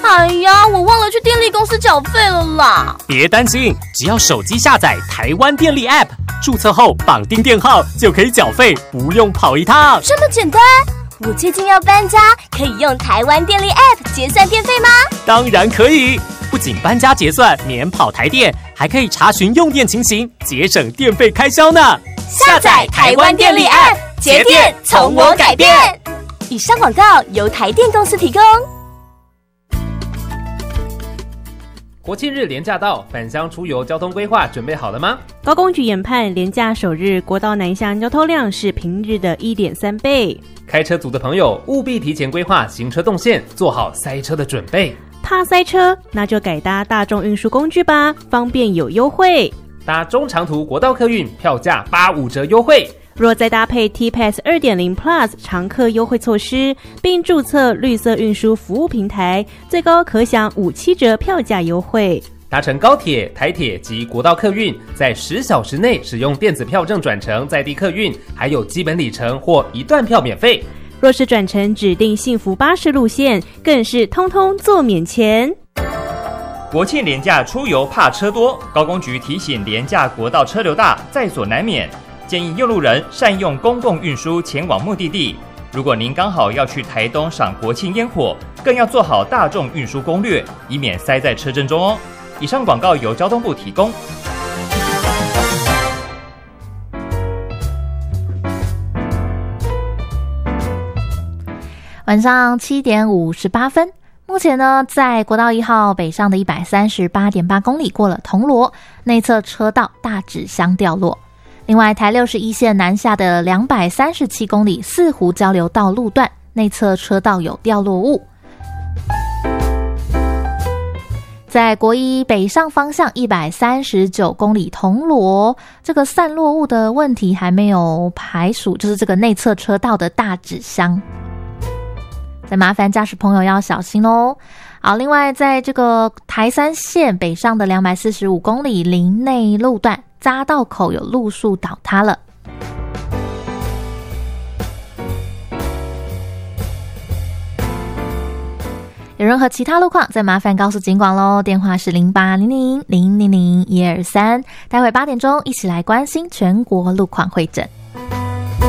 哎呀，我忘了去电力公司缴费了啦。 别担心，只要手机下载台湾电力 App， 注册后绑定电号就可以缴费，不用跑一趟。 这么简单？我最近要搬家，可以用台湾电力 App 结算电费吗？ 当然可以，不仅搬家结算免跑台电，还可以查询用电情形，节省电费开销呢。 下载台湾电力 App， 节电从我改变。以上广告由台电公司提供。 国庆日连假到，返乡出游交通规划准备好了吗？ 高公局研判，连假首日国道南向交通量是平日的 1.3 倍。 开车族的朋友务必提前规划行车动线，做好塞车的准备。 怕塞车，那就改搭大众运输工具吧，方便有优惠。 搭中长途国道客运，票价85折优惠。 若再搭配 T-Pass 2.0 Plus 常客优惠措施，并注册绿色运输服务平台，最高可享57折票价优惠。 搭乘高铁、台铁及国道客运，在10小时内使用电子票证转乘在地客运，还有基本里程或一段票免费。 若是转乘指定幸福巴士路线，更是通通做免钱。 国庆连假出游怕车多，高公局提醒连假国道车流大，在所难免，建议用路人善用公共运输前往目的地。如果您刚好要去台东赏国庆烟火，更要做好大众运输攻略，以免塞在车阵中哦。以上广告由交通部提供。 晚上7点58分，目前呢，在国道1号北上的 138.8 公里过了铜锣，内侧车道大纸箱掉落。另外，台61线南下的237公里四湖交流道路段，内侧车道有掉落物。在国一北上方向139公里铜锣，这个散落物的问题还没有排除，就是这个内侧车道的大纸箱。再麻烦驾驶朋友要小心哦。好，另外在这个台3线北上的245公里林内路段，匝道口有路树倒塌了。有任何其他路况，再麻烦告诉警广咯，电话是0800000123，待会8点钟一起来关心全国路况会诊。